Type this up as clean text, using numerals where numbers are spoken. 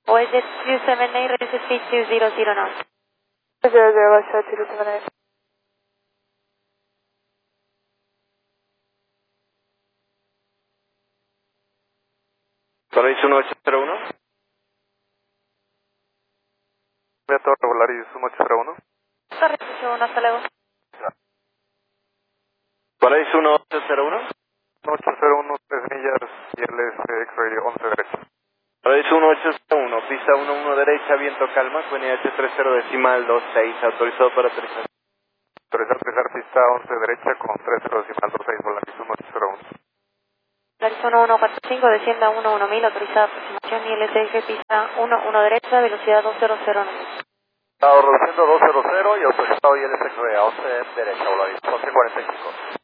OSJ 278, reduce speed 200 knots. 278. Paraíso 1801. Torre Volaris 1801. Correcto, 1, hasta luego. Paraíso 1801. 801, 3 millas, ILS X-Ray 11 derecha. Paraíso 1801, pista 11 derecha, viento calma, QNH 30.26, autorizado para aterrizar. Autorizar aterrizar pista 11 derecha con 30.26, Volaris 1801. Volaris 1145, descienda 11.000, autorizada aproximación ILS pista 11 derecha, velocidad 200 knots. Estado reduciendo 200 y autorizado ILS X-Ray a 11 derecha, Volaris 1145.